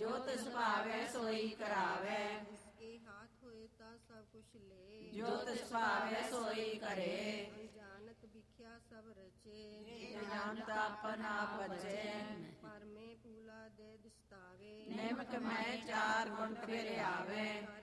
ਜੋ ਤਿਸ ਭਾਵੈ ਸੋਈ ਕਰਾਵੈ। ਜਿਸਕੇ ਹਾਥ ਹੋਏ ਤਾਂ ਸਭ ਕੁਛ ਲੈ। ਜੋ ਤਿਸ ਭਾਵੈ ਸੋਈ ਕਰੇ। ਅਣਜਾਨਤ ਵਿਖਿਆ ਸਭ ਰਚੇ। ਜਾਣਤ ਆਪਨ ਆਪ ਬਚੇ। ਪਰਮੇ ਪੂਲਾ ਦੇ ਦਿਸਤਾਵੇ। ਨਿਮਕ ਮੈਂ ਚਾਰ ਗੁਣ ਫਿਰ ਆਵੇ।